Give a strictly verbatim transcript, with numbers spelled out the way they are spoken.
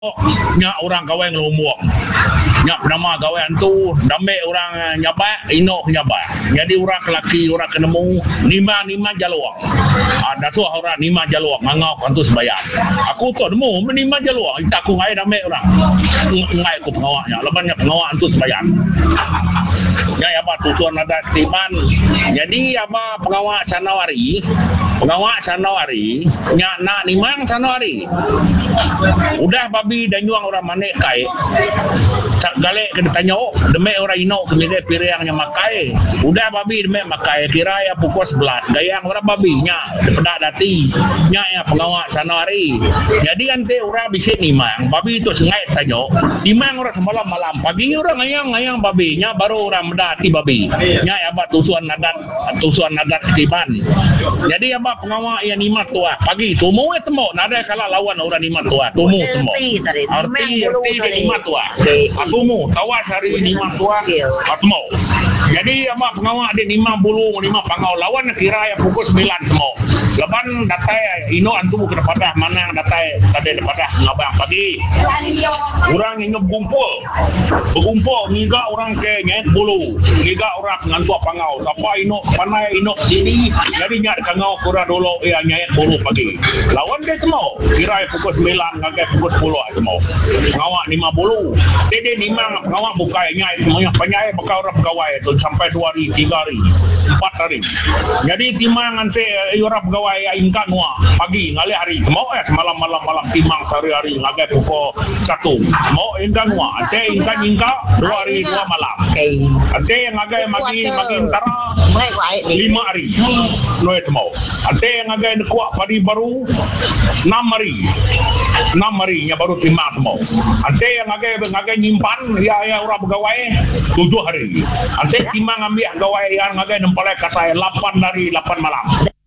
nya orang kawin ngelumuk nya nama kawin tu damai orang nyabat ino nyabat jadi orang lelaki orang kenemu lima lima jalur ada tu orang lima jalur ngangau kan tu sebayang aku tu nemu lima jalur tak aku ngai damai orang ngai aku pengawaknya lebannya pengawak tu sebayang nya apa tutuan ada timan jadi apa pengawak sanawari pengawak sanawari nya nak nimang sanawari udah babi dan juang orang manek kai sak galek kena tanya demek orang ino kemire piriangnya makai udah babi demek makai kira ya pukul sebelas gayang orang babi nya pedak dati nya ya pengawak sanawari jadi ante orang bisik nimang babi itu sengai tanya nimang orang semalam malam pagi orang ngayang-ngayang babi nya baru orang mendati babi nya ya ba tusuan nadat tusuan nadat ketiban jadi apa pengawak yang lima tua pagi tumu eh temu nada kala lawan orang lima tua tumu semua arti arti lima tua aku mu tawas hari lima tua atmo jadi apa pengawak ada lima puluh lima pangau lawan kira ya pukul sembilan semua leban datai ino antu kena padah mana datai tadi padah ngabang pagi orang ingat kumpul berkumpul ngiga orang ke nyet bulu ngiga orang ngan tua pangau siapa ino panai ino sini jadi nyat kangau kura dulu ya nyet bulu pagi lawan dia semua kira ya pukul sembilan ngagai pukul sepuluh semua pengawak lima puluh dia lima pengawak buka nyai semuanya penyai bakal orang pegawai tu sampai dua hari tiga hari empat hari jadi timang nanti orang pegawai ingkat nuah pagi ngalih hari mau eh semalam malam malam timang sehari-hari ngagai pukul satu mau ingkat nuah nanti ingkat ingkat dua hari dua malam nanti ngagai magi magi antara lima hari no itu mau nanti ngagai kuat padi baru enam hari enam hari nya baru timang mau nanti yang ngagai ngagai nyimpan ya ya orang pegawai tujuh hari nanti timang ambil pegawai yang ngagai nempelai kasai delapan hari delapan malam